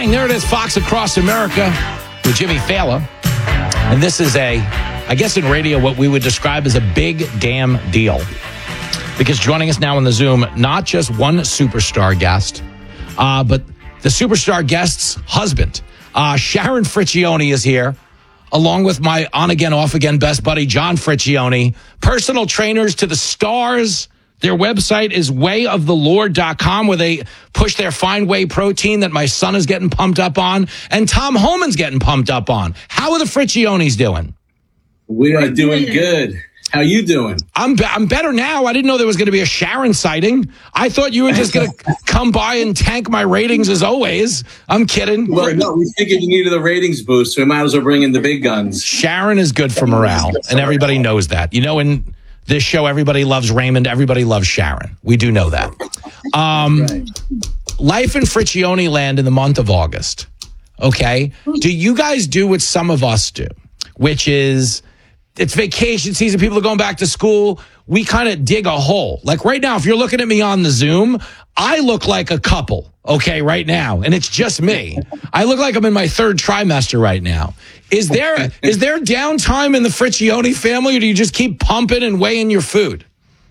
And there it is, Fox Across America with Jimmy Fallon. And this is I guess in radio, what we would describe as a big damn deal. Because joining us now on the Zoom, not just one superstar guest, but the superstar guest's husband. Sharon Friccione is here, along with my on-again, off-again best buddy, John Friccione. Personal trainers to the stars. Their website is wayoftheLord.com, where they push their fine whey protein that my son is getting pumped up on, and Tom Homan's getting pumped up on. How are the Fricciones doing? We are doing good. How you doing? I'm better now. I didn't know there was going to be a Sharon sighting. I thought you were just going to come by and tank my ratings as always. I'm kidding. Well, no, we figured you needed a ratings boost, so we might as well bring in the big guns. Sharon is good for morale, and everybody knows that. You know, in this show, everybody loves Raymond. Everybody loves Sharon. We do know that. Right. Life in Friccione land in the month of August. Okay. Do you guys do what some of us do, which is it's vacation season. People are going back to school. We kind of dig a hole. Like right now, if you're looking at me on the Zoom, I look like a couple. Okay. Right now. And it's just me. I look like I'm in my third trimester right now. Is there downtime in the Friccione family, or do you just keep pumping and weighing your food?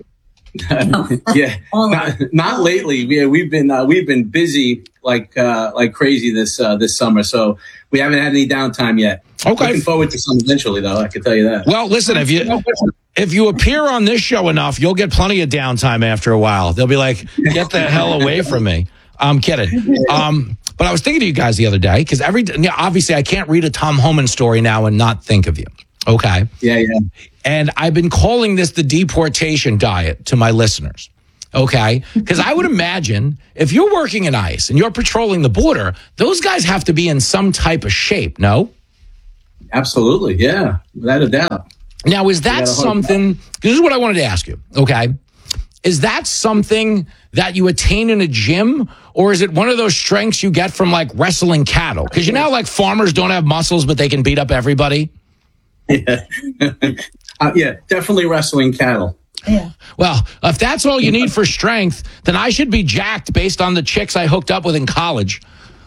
Yeah, not lately. Yeah, we've been busy like crazy this summer, so we haven't had any downtime yet. Okay, looking forward to some eventually, though. I can tell you that. Well, listen, if you appear on this show enough, you'll get plenty of downtime after a while. They'll be like, "Get the hell away from me." I'm kidding. But I was thinking of you guys the other day because obviously I can't read a Tom Homan story now and not think of you. Okay. Yeah. And I've been calling this the deportation diet to my listeners. Okay. Because I would imagine if you're working in ICE and you're patrolling the border, those guys have to be in some type of shape, no? Absolutely. Yeah. Without a doubt. Now, is that something? This is what I wanted to ask you. Okay. Is that something that you attain in a gym, or is it one of those strengths you get from like wrestling cattle? Because you know how like farmers don't have muscles, but they can beat up everybody? Yeah. Yeah, definitely wrestling cattle. Yeah. Well, if that's all you need for strength, then I should be jacked based on the chicks I hooked up with in college.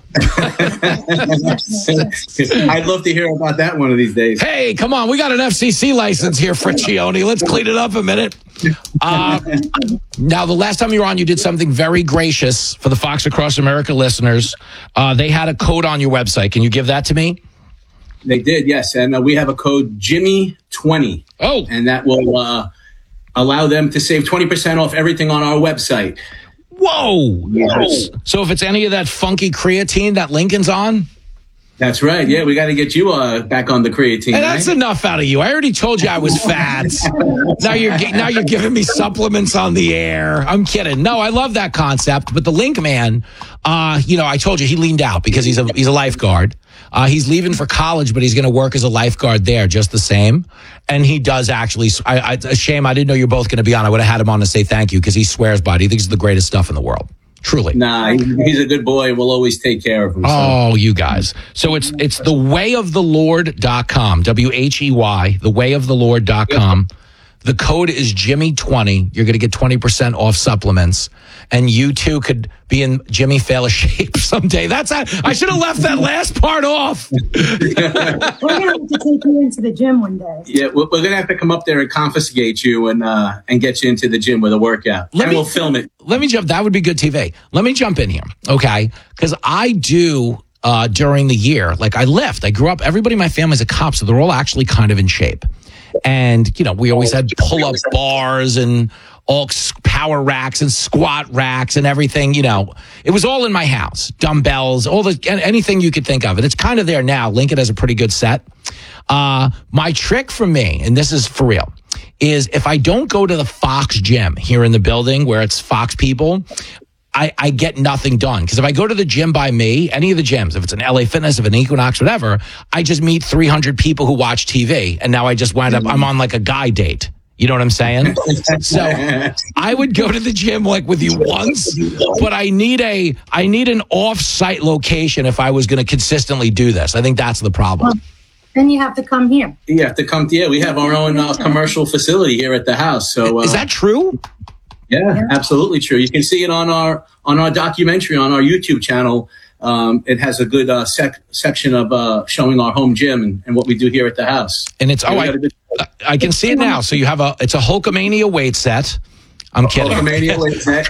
I'd love to hear about that one of these days. Hey, come on. We got an FCC license here, Friccione. Let's clean it up a minute. Now, the last time you were on, you did something very gracious for the Fox Across America listeners. They had a code on your website. Can you give that to me? They did, yes. And we have a code Jimmy20. Oh. And that will allow them to save 20% off everything on our website. Whoa. Yes. So if it's any of that funky creatine that Lincoln's on? That's right. Yeah, we got to get you back on the creatine. And that's enough out of you. I already told you I was fat. Now you're giving me supplements on the air. I'm kidding. No, I love that concept. But the Link man, I told you he leaned out because he's a lifeguard. He's leaving for college, but he's going to work as a lifeguard there just the same. And he does actually. It's a shame I didn't know you were both going to be on. I would have had him on to say thank you because he swears by it. He thinks it's the greatest stuff in the world. Truly. Nah, he's a good boy. We'll always take care of him. Oh, you guys. So it's thewayoftheLord.com, WHEY, thewayoftheLord.com. The code is Jimmy20. You're going to get 20% off supplements. And you too could be in Jimmy Fallon shape someday. I should have left that last part off. We're going to have to take you into the gym one day. Yeah, we're going to have to come up there and confiscate you and get you into the gym with a workout. We'll film it. Let me jump. That would be good TV. Let me jump in here, okay? Because I do during the year, like I lift. I grew up, everybody in my family is a cop, so they're all actually kind of in shape. And, we always had pull-up bars and all power racks and squat racks and everything, It was all in my house. Dumbbells, anything you could think of. And it's kind of there now. Lincoln has a pretty good set. My trick for me, and this is for real, is if I don't go to the Fox gym here in the building where it's Fox people, I get nothing done. Because if I go to the gym by me, any of the gyms, if it's an LA Fitness, if an Equinox, whatever, I just meet 300 people who watch TV. And now I just wind up, I'm on like a guy date. You know what I'm saying? So I would go to the gym like with you once, but I need an off-site location if I was going to consistently do this. I think that's the problem. Then you have to come here. You have to come. Yeah, we have our own commercial facility here at the house. So is that true? Yeah, absolutely true. You can see it on our documentary on our YouTube channel. it has a good section of showing our home gym and what we do here at the house. And it's I can see it now. So you have it's a Hulkamania weight set. I'm kidding. Hulkamania weight set.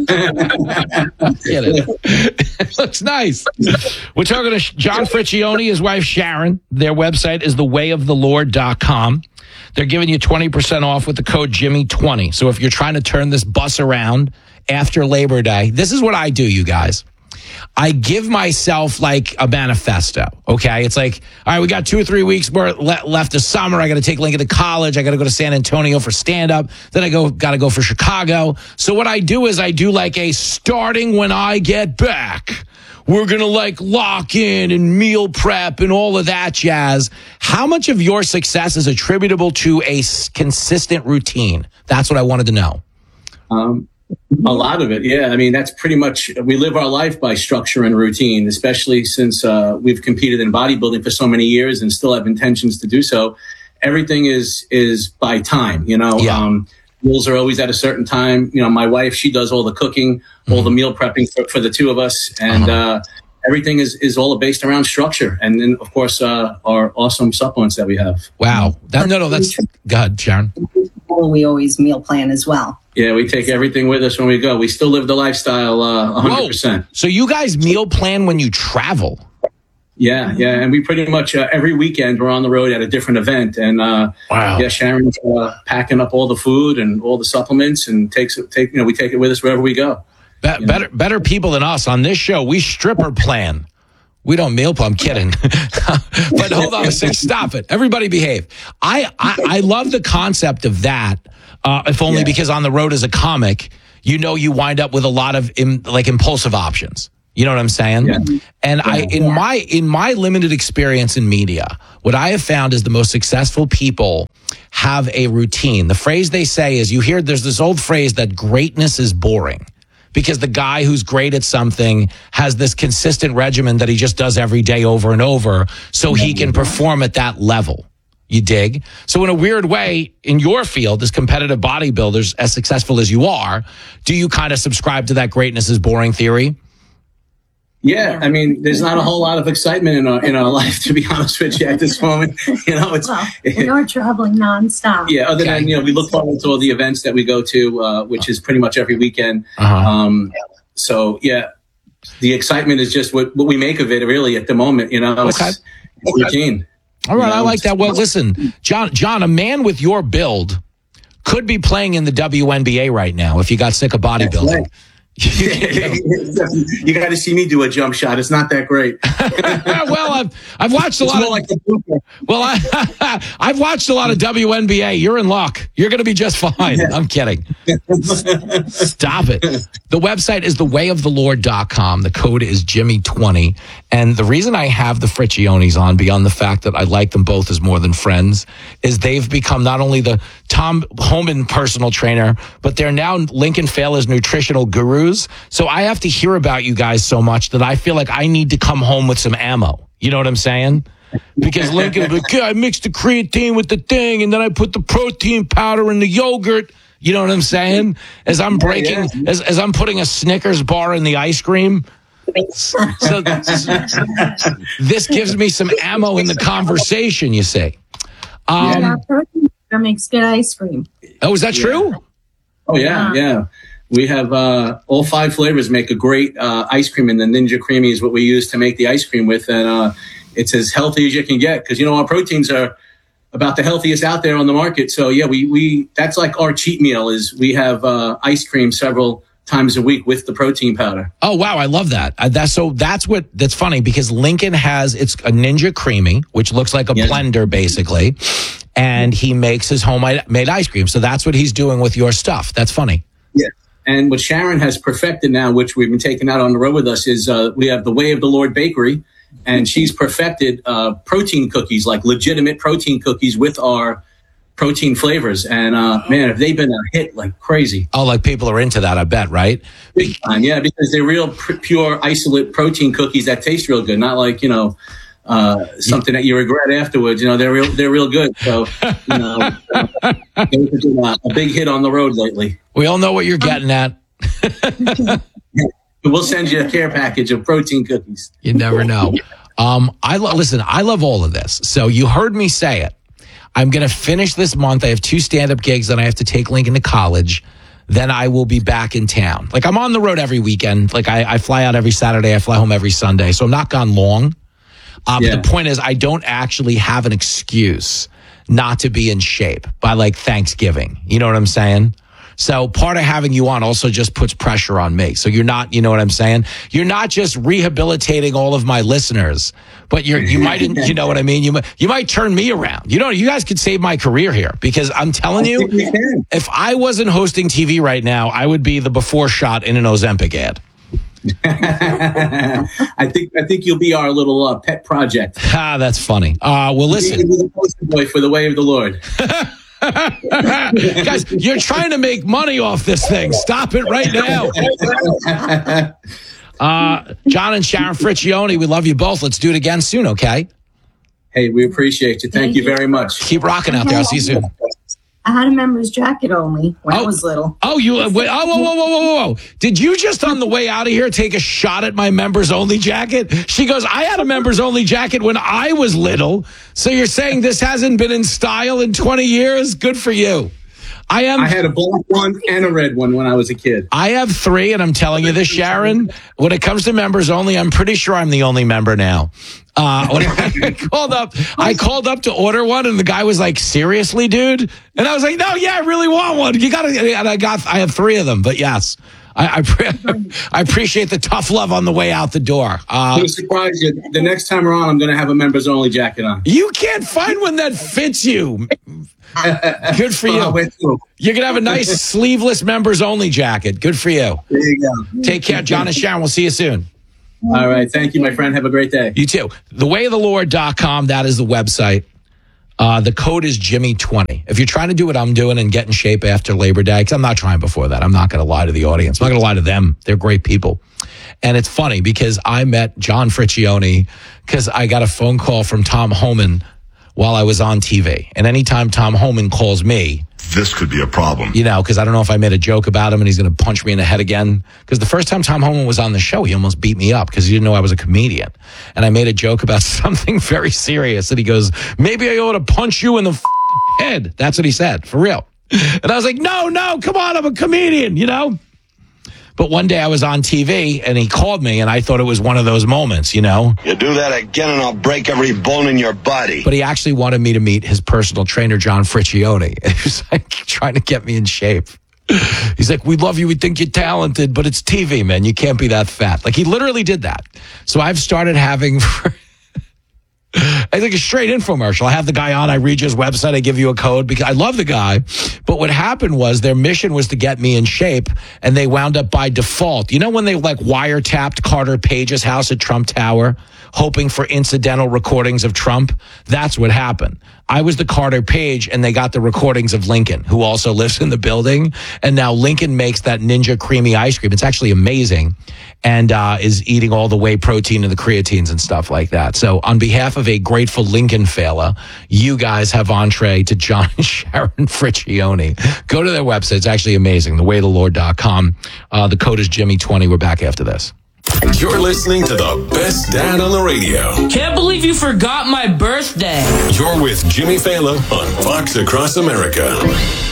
I'm kidding. It looks nice. We're talking to John Friccione, his wife Sharon. Their website is thewayoftheLord.com. They're giving you 20% off with the code Jimmy20. So if you're trying to turn this bus around after Labor Day, this is what I do, you guys. I give myself like a manifesto, okay? It's like, all right, we got 2 or 3 weeks more left of summer. I got to take Lincoln to college. I got to go to San Antonio for stand-up. Then I got to go for Chicago. So what I do is I do like a starting when I get back. We're going to like lock in and meal prep and all of that jazz. How much of your success is attributable to a consistent routine? That's what I wanted to know. A lot of it, yeah. I mean, that's pretty much, we live our life by structure and routine, especially since we've competed in bodybuilding for so many years and still have intentions to do so. Everything is by time, you know. Yeah. Meals are always at a certain time. You know, my wife, she does all the cooking, all the meal prepping for the two of us. And everything is all based around structure. And then, of course, our awesome supplements that we have. Wow. That's God, Sharon. We always meal plan as well. Yeah, we take everything with us when we go. We still live the lifestyle 100%. So you guys meal plan when you travel? Yeah. And we pretty much every weekend we're on the road at a different event. And wow. Yeah, Sharon's packing up all the food and all the supplements and we take it with us wherever we go. Better people than us on this show. We stripper plan. We don't meal plan. I'm kidding. But hold on a second. Stop it. Everybody behave. I love the concept of that. If only because on the road as a comic, you wind up with a lot of impulsive options. You know what I'm saying? Yeah. And in my limited experience in media, what I have found is the most successful people have a routine. The phrase they say is, there's this old phrase that greatness is boring. Because the guy who's great at something has this consistent regimen that he just does every day over and over so he can perform at that level. You dig? So in a weird way, in your field, as competitive bodybuilders, as successful as you are, do you kind of subscribe to that greatness is boring theory? Yeah, I mean, there's not a whole lot of excitement in our life, to be honest with you, at this moment. You know, we are traveling nonstop. Yeah, other than we look forward to all the events that we go to, which is pretty much every weekend. So yeah, the excitement is just what we make of it, really, at the moment. You know, it's routine. All right, I like that. Well, listen, John, a man with your build could be playing in the WNBA right now if you got sick of bodybuilding. You got to see me do a jump shot. It's not that great. Well, I've watched a lot I've watched a lot of WNBA. You're in luck. You're going to be just fine. Yeah. I'm kidding. Stop it. The website is thewayoftheLord.com. The code is Jimmy20. And the reason I have the Fricciones on, beyond the fact that I like them both as more than friends, is they've become not only the Tom Homan personal trainer, but they're now Lincoln Failer's nutritional gurus. So I have to hear about you guys so much that I feel like I need to come home with some ammo. You know what I'm saying? Because Lincoln will be like, I mixed the creatine with the thing, and then I put the protein powder in the yogurt. You know what I'm saying? As I'm as I'm putting a Snickers bar in the ice cream. So this gives me some ammo in the conversation, you see. Protein makes good ice cream. Oh, is that true? Oh, yeah. We have all 5 flavors make a great ice cream, and the Ninja Creamy is what we use to make the ice cream with. And it's as healthy as you can get because, our proteins are about the healthiest out there on the market. So, yeah, we that's like our cheat meal is we have ice cream several times a week with the protein powder. Oh, wow. I love that. That's funny because Lincoln it's a Ninja Creamy, which looks like a blender basically. And he makes his homemade ice cream. So that's what he's doing with your stuff. That's funny. Yeah. And what Sharon has perfected now, which we've been taking out on the road with us, is we have the Way of the Lord Bakery, and she's perfected protein cookies, like legitimate protein cookies with our protein flavors. And man, have they been a hit like crazy. Oh, like people are into that, I bet, right? Big time, yeah, because they're real pure isolate protein cookies that taste real good, not like, something that you regret afterwards. They're real good. So, they've been a big hit on the road lately. We all know what you're getting at. We'll send you a care package of protein cookies. You never know. I love all of this. So you heard me say it. I'm going to finish this month. I have 2 stand-up gigs that I have to take Lincoln to college. Then I will be back in town. Like, I'm on the road every weekend. Like, I fly out every Saturday. I fly home every Sunday. So I'm not gone long. But the point is, I don't actually have an excuse not to be in shape by, like, Thanksgiving. You know what I'm saying? So part of having you on also just puts pressure on me. So you're not, you know what I'm saying? You're not just rehabilitating all of my listeners, but you might, you know what I mean? You might turn me around. You guys could save my career here, because I'm telling you, if I wasn't hosting TV right now, I would be the before shot in an Ozempic ad. I think you'll be our little pet project. That's funny. Well, listen. You'll be the poster boy for the way of the Lord. Guys, you're trying to make money off this thing. Stop it right now. John and Sharon Friccione, we love you both. Let's do it again soon, okay? Hey, we appreciate you. Thank you very much. Keep rocking out there. I'll see you soon. I had a member's jacket only when I was little. Oh, whoa. Did you just on the way out of here take a shot at my members only jacket? She goes, I had a members only jacket when I was little. So you're saying this hasn't been in style in 20 years? Good for you. I had a black one and a red one when I was a kid. I have 3, and I'm telling you this, Sharon, when it comes to members only, I'm pretty sure I'm the only member now. When I called up to order one, and the guy was like, seriously, dude? And I was like, no, yeah, I really want one. You got to, and I have 3 of them, but yes. I appreciate the tough love on the way out the door. I'm surprised you. The next time around, I'm going to have a members only jacket on. You can't find one that fits you. Good for you. You're going to have a nice sleeveless members only jacket. Good for you. There you go. Take care, John and Sharon. We'll see you soon. All right. Thank you, my friend. Have a great day. You too. Thewayofthelord.com. That is the website. The code is Jimmy20. If you're trying to do what I'm doing and get in shape after Labor Day, because I'm not trying before that. I'm not going to lie to the audience. I'm not going to lie to them. They're great people. And it's funny because I met John Friccione because I got a phone call from Tom Homan while I was on TV. And anytime Tom Homan calls me, this could be a problem. Because I don't know if I made a joke about him and he's going to punch me in the head again. Because the first time Tom Homan was on the show, he almost beat me up because he didn't know I was a comedian. And I made a joke about something very serious. And he goes, maybe I ought to punch you in the head. That's what he said, for real. And I was like, no, come on, I'm a comedian, But one day I was on TV and he called me and I thought it was one of those moments, You do that again and I'll break every bone in your body. But he actually wanted me to meet his personal trainer, John Friccione. He was like trying to get me in shape. He's like, we love you. We think you're talented, but it's TV, man. You can't be that fat. Like he literally did that. So I've started having... I think a straight infomercial. I have the guy on, I read his website, I give you a code because I love the guy. But what happened was their mission was to get me in shape and they wound up by default. When they wiretapped Carter Page's house at Trump Tower, hoping for incidental recordings of Trump? That's what happened. I was the Carter Page and they got the recordings of Lincoln, who also lives in the building. And now Lincoln makes that Ninja creamy ice cream. It's actually amazing. And is eating all the whey protein and the creatines and stuff like that. So on behalf of a grateful Lincoln fella, you guys have entree to John and Sharon Friccione. Go to their website. It's actually amazing. Thewayofthelord.com. The code is Jimmy20. We're back after this. You're listening to the best dad on the radio. Can't believe you forgot my birthday. You're with Jimmy Fallon on Fox Across America.